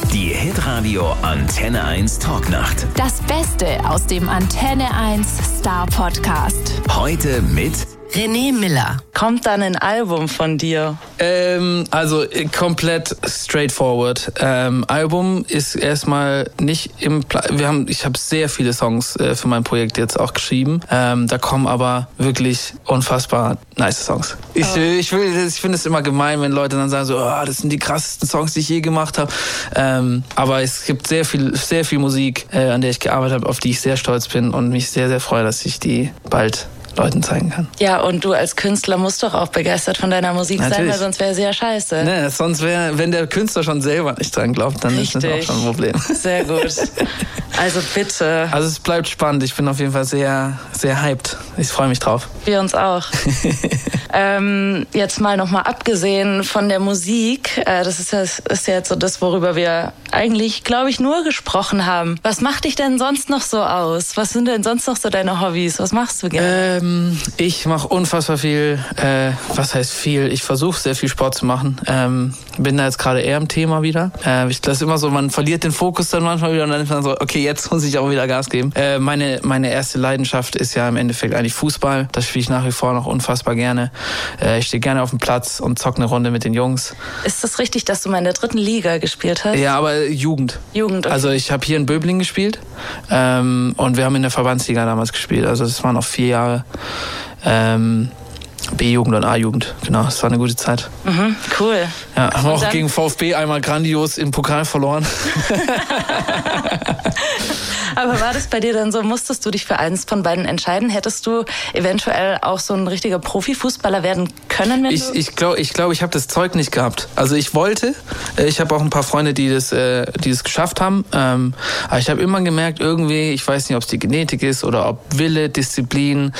Die Hitradio Antenne 1 Talknacht. Das Beste aus dem Antenne 1 Star Podcast. Heute mit René Miller. Kommt dann ein Album von dir? Also komplett straightforward. Album ist erstmal nicht im ich habe sehr viele Songs für mein Projekt jetzt auch geschrieben. Da kommen aber wirklich unfassbar nice Songs. Ich finde es immer gemein, wenn Leute dann sagen so, oh, das sind die krassesten Songs, die ich je gemacht habe. Aber es gibt sehr viel Musik, an der ich gearbeitet habe, auf die ich sehr stolz bin und mich sehr, sehr freue, dass ich die bald Leuten zeigen kann. Ja, und du als Künstler musst doch auch begeistert von deiner Musik Natürlich sein, weil sonst wäre es ja scheiße. Ne, sonst wenn der Künstler schon selber nicht dran glaubt, dann ist das auch schon ein Problem. Sehr gut. Also bitte. Also es bleibt spannend. Ich bin auf jeden Fall sehr, sehr hyped. Ich freue mich drauf. Wir uns auch. Jetzt mal nochmal abgesehen von der Musik, das ist ja jetzt so das, worüber wir eigentlich, glaube ich, nur gesprochen haben. Was macht dich denn sonst noch so aus? Was sind denn sonst noch so deine Hobbys? Was machst du gerne? Ich mache unfassbar viel. Was heißt viel? Ich versuche sehr viel Sport zu machen. Bin da jetzt gerade eher im Thema wieder. Das ist immer so, man verliert den Fokus dann manchmal wieder und dann ist man so, okay, jetzt muss ich aber wieder Gas geben. Meine erste Leidenschaft ist ja im Endeffekt eigentlich Fußball. Das spiele ich nach wie vor noch unfassbar gerne. Ich stehe gerne auf dem Platz und zocke eine Runde mit den Jungs. Ist das richtig, dass du mal in der 3. Liga gespielt hast? Ja, aber Jugend. Okay. Also ich habe hier in Böblingen gespielt und wir haben in der Verbandsliga damals gespielt. Also das waren noch 4 Jahre. B-Jugend und A-Jugend, genau, das war eine gute Zeit. Mhm, cool. Ja, haben auch gegen VfB einmal grandios im Pokal verloren. Aber war das bei dir dann so, musstest du dich für eins von beiden entscheiden? Hättest du eventuell auch so ein richtiger Profifußballer werden können? Ich glaube, ich habe das Zeug nicht gehabt. Also ich wollte, ich habe auch ein paar Freunde, die das geschafft haben. Aber ich habe immer gemerkt, irgendwie, ich weiß nicht, ob es die Genetik ist oder ob Wille, Disziplin.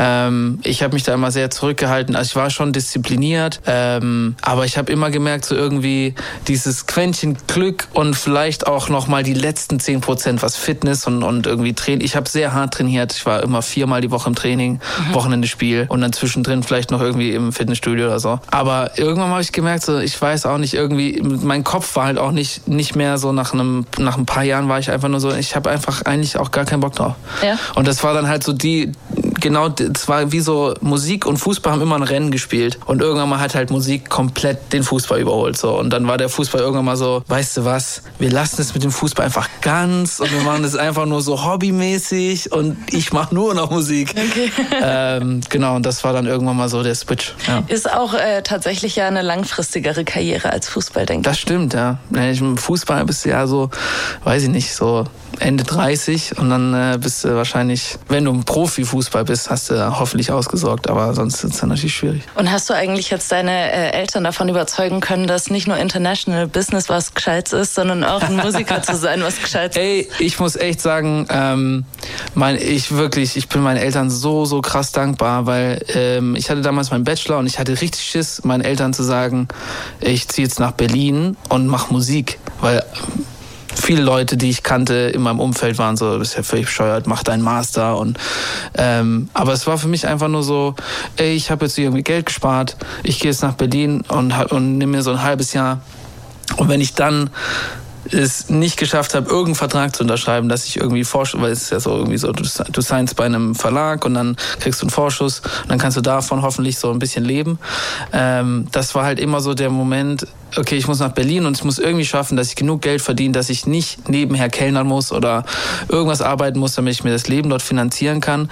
Ich habe mich da immer sehr zurückgehalten. Also ich war schon diszipliniert, aber ich habe immer gemerkt, so irgendwie dieses Quäntchen Glück und vielleicht auch nochmal die letzten 10%, was Fitness und irgendwie Training. Ich habe sehr hart trainiert. Ich war immer 4-mal die Woche im Training, Wochenende Spiel und dann zwischendrin vielleicht noch irgendwie im Fitnessstudio oder so. Aber irgendwann habe ich gemerkt, so ich weiß auch nicht, irgendwie mein Kopf war halt auch nicht mehr so nach ein paar Jahren war ich einfach nur so, ich habe einfach eigentlich auch gar keinen Bock drauf. Ja. Und das war dann halt so es war wie so Musik und Fußball haben immer ein Rennen gespielt und irgendwann mal hat halt Musik komplett den Fußball überholt so und dann war der Fußball irgendwann mal so, weißt du was, wir lassen es mit dem Fußball einfach ganz und wir machen das einfach nur so hobbymäßig und ich mache nur noch Musik. Okay. Genau, und das war dann irgendwann mal so der Switch. Ja. Ist auch tatsächlich ja eine langfristigere Karriere als Fußball, denke ich. Das stimmt, ja. Im Fußball bist du ja so, weiß ich nicht, so Ende 30 und dann bist du wahrscheinlich, wenn du ein Profifußball bist, hast du hoffentlich ausgesorgt, aber sonst ist es dann natürlich schwierig. Und hast du eigentlich jetzt deine Eltern davon überzeugen können, dass nicht nur International Business was Gescheites ist, sondern auch ein Musiker zu sein, was Gescheites ist? Ey, ich muss echt sagen, ich bin meinen Eltern so krass dankbar, weil ich hatte damals meinen Bachelor und ich hatte richtig Schiss, meinen Eltern zu sagen, ich ziehe jetzt nach Berlin und mache Musik, weil viele Leute, die ich kannte in meinem Umfeld waren so, du bist ja völlig bescheuert, mach deinen Master aber es war für mich einfach nur so, ey, ich habe jetzt irgendwie Geld gespart, ich gehe jetzt nach Berlin und nehme mir so ein halbes Jahr und wenn ich dann es nicht geschafft habe, irgendeinen Vertrag zu unterschreiben, dass ich irgendwie Vorschuss, weil es ist ja so irgendwie so, du signst bei einem Verlag und dann kriegst du einen Vorschuss und dann kannst du davon hoffentlich so ein bisschen leben. Das war halt immer so der Moment, okay, ich muss nach Berlin und ich muss irgendwie schaffen, dass ich genug Geld verdiene, dass ich nicht nebenher kellnern muss oder irgendwas arbeiten muss, damit ich mir das Leben dort finanzieren kann.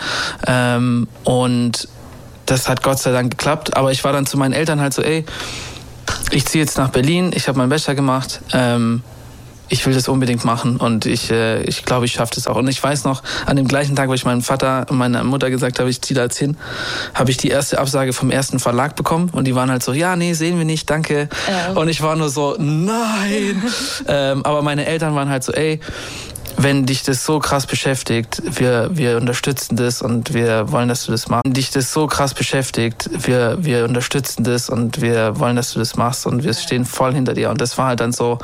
Und das hat Gott sei Dank geklappt, aber ich war dann zu meinen Eltern halt so, ey, ich ziehe jetzt nach Berlin, ich habe meinen Bachelor gemacht, ich will das unbedingt machen und ich glaube, ich schaffe das auch. Und ich weiß noch, an dem gleichen Tag, wo ich meinem Vater und meiner Mutter gesagt habe, ich ziehe da jetzt hin, habe ich die erste Absage vom ersten Verlag bekommen und die waren halt so, ja, nee, sehen wir nicht, danke. Und ich war nur so, nein. Aber meine Eltern waren halt so, ey, wenn dich das so krass beschäftigt, wir unterstützen das und wir wollen, dass du das machst. Wenn dich das so krass beschäftigt, wir unterstützen das und wir wollen, dass du das machst und wir stehen voll hinter dir. Und das war halt dann so,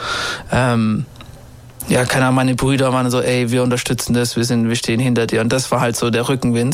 ja, keine Ahnung, meine Brüder waren so, ey, wir unterstützen das, wir stehen hinter dir. Und das war halt so der Rückenwind.